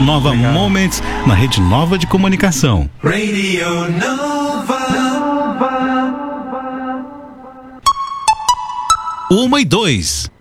Nova Moments na Rede Nova de Comunicação. Radio Nova. 1 e 2.